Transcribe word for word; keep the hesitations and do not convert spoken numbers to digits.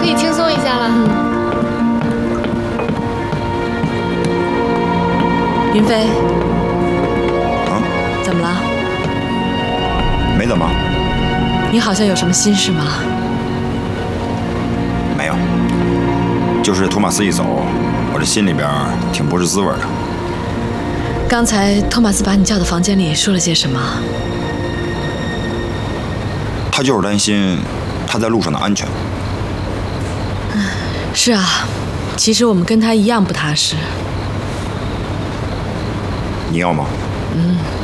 可以轻松一下了。 嗯。云飞。 啊？ 怎么了？ 没怎么。 你好像有什么心事吗？ 没有，就是托马斯一走，我这心里边挺不是滋味的。 刚才托马斯把你叫到房间里说了些什么？ 他就是担心他在路上的安全。 是啊，其实我们跟他一样不踏实。 你要吗？ 嗯。